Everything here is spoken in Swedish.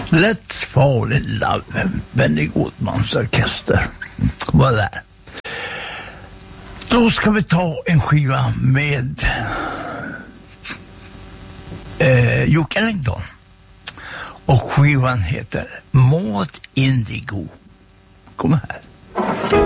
Let's fall in love med Benny Goodmans orkester. Vad där. Då ska vi ta en skiva med Duke Ellington. Och skivan heter Maud Indigo. Kom här.